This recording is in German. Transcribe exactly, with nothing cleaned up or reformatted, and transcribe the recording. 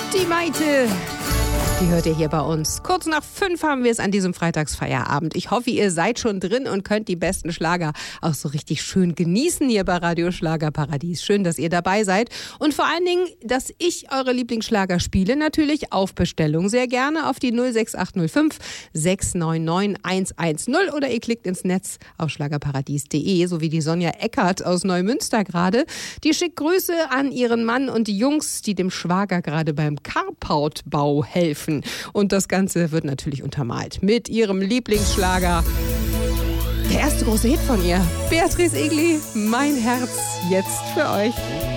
Die Maite, die hört ihr hier bei uns. Kurz nach fünf haben wir es an diesem Freitagsfeierabend. Ich hoffe, ihr seid schon drin und könnt die besten Schlager auch so richtig schön genießen hier bei Radio Schlagerparadies. Schön, dass ihr dabei seid. Und vor allen Dingen, dass ich eure Lieblingsschlager spiele, natürlich auf Bestellung. Sehr gerne auf die null sechs acht null fünf sechs neun neun eins eins null oder ihr klickt ins Netz auf schlagerparadies punkt de, so wie die Sonja Eckert aus Neumünster gerade. Die schickt Grüße an ihren Mann und die Jungs, die dem Schwager gerade beim Carportbau helfen. Und das Ganze wird natürlich untermalt mit ihrem Lieblingsschlager. Der erste große Hit von ihr. Beatrice Egli, Mein Herz jetzt für euch.